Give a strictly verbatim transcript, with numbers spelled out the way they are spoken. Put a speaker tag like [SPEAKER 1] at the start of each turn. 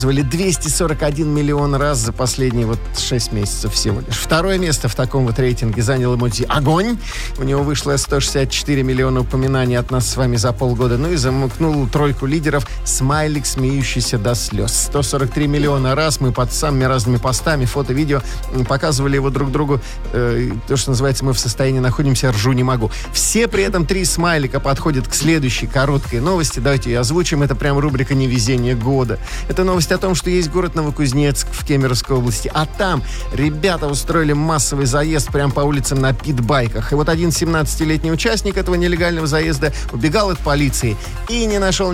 [SPEAKER 1] двести сорок один миллион раз за последние вот шесть месяцев всего лишь. Второе место в таком вот рейтинге занял эмодзи «Огонь». У него вышло сто шестьдесят четыре миллиона упоминаний от нас с вами за полгода. Ну и замкнул тройку лидеров смайлик, смеющийся до слез. сто сорок три миллиона раз мы под самыми разными постами, фото, видео показывали его друг другу. Э, то, что называется, мы в состоянии находимся, ржу не могу. Все при этом три смайлика подходят к следующей короткой новости. Давайте ее озвучим. Это прям рубрика «Невезение года». Это новость о том, что есть город Новокузнецк в Кемеровской области, а там ребята устроили массовый заезд прямо по улицам на питбайках. И вот один семнадцатилетний участник этого нелегального заезда убегал от полиции и не нашел